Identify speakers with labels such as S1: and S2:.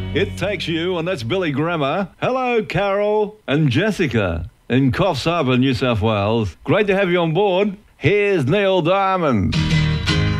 S1: It Takes You, and that's Billy Grammer. Hello, Carol and Jessica in Coffs Harbour, New South Wales. Great to have you on board. Here's Neil Diamond.